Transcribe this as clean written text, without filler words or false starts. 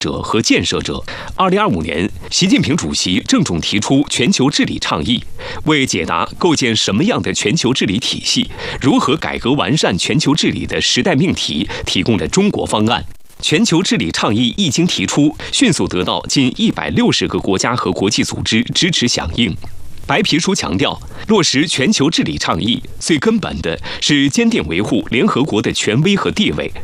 者和建设者。2025年，习近平主席郑重提出全球治理倡议，为解答构建什么样的全球治理体系、如何改革完善全球治理的时代命题，提供了中国方案。全球治理倡议一经提出，迅速得到近160个国家和国际组织支持响应。白皮书强调，落实全球治理倡议最根本的是坚定维护联合国的权威和地位，